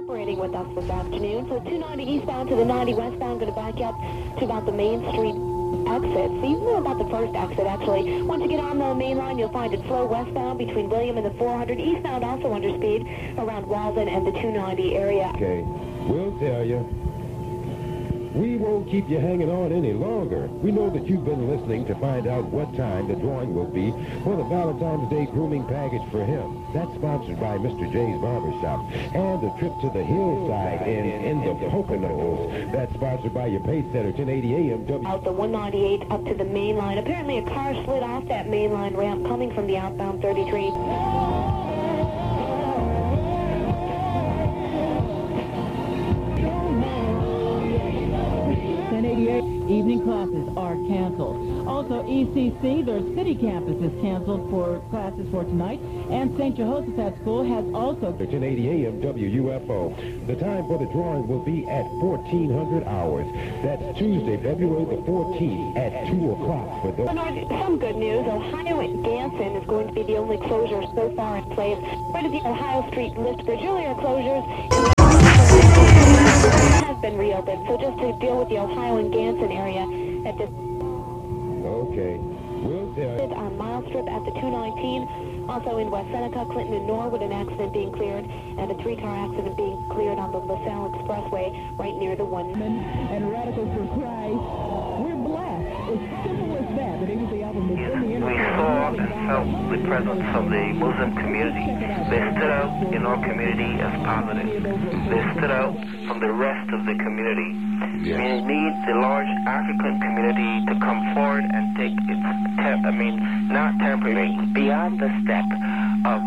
Operating with us this afternoon. So 290 eastbound to the 90 westbound, going to back up to about the Main Street exit. So you know about the first exit, actually. Once you get on the main line, you'll find it slow westbound between William and the 400. Eastbound also under speed around Walden and the 290 area. Okay, we'll tell you. We won't keep you hanging on any longer. We know that you've been listening to find out what time the drawing will be for the Valentine's Day grooming package for him. That's sponsored by Mr. J's Barbershop. And the trip to the hillside in the Poconos. That's sponsored by your pace setter, 1080 AM. Out the 198 up to the main line. Apparently a car slid off that main line ramp coming from the outbound 33. Evening classes are canceled. Also, ECC, their city campus is canceled for classes for tonight, and St. Jehoshaphat School has also... 1080 AM WUFO. The time for the drawing will be at 1400 hours. That's Tuesday, February the 14th at 2 o'clock. For those... Some good news. Ohio and Ganson is going to be the only closure so far in place. Right at the Ohio Street lift bridge. Earlier closures has been reopened. So just to deal with the Ohio and Ganson area at this... Okay. We'll tell you. On mile strip at the 219. Also in West Seneca, Clinton, and Norwood, an accident being cleared, and a 3-car accident being cleared on the LaSalle Expressway right near the one. And Radicals for Christ, we're blessed. It's simple as that. That the album is in the We saw and felt the presence of the Muslim community. They stood out in our community as positive. They stood out from the rest of the community. Yes. We need the large African community to come forward and take its, not temporary, beyond the step of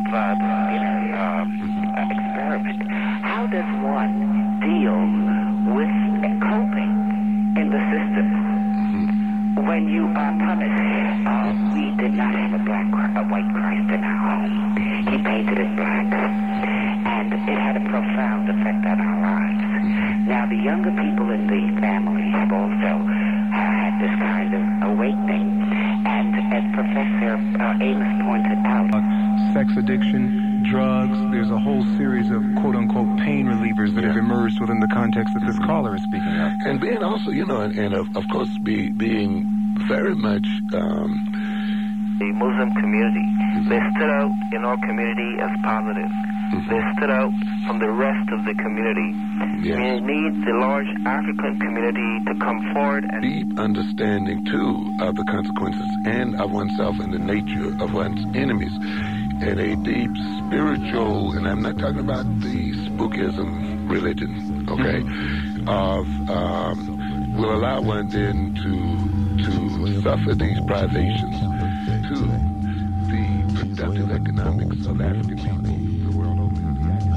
experiment. How does one deal with coping in the system when you are punished? We did not have a white Christ in our home. He painted it black, and it had a profound effect on our lives. Now, the younger people in the family have also had this kind of awakening, and as Professor Amos pointed out, sex addiction, drugs, there's a whole series of quote-unquote pain relievers that have emerged within the context that this caller is speaking of. And being also, and of course, being very much... the Muslim community. They stood out in our community as positive. They stood out from the rest of the community. Yes. We need the large African community to come forward and... deep understanding, too, of the consequences and of oneself and the nature of one's enemies. And a deep spiritual, and I'm not talking about the spookism religion, okay, will allow one then to suffer these privations to the productive economics of African people.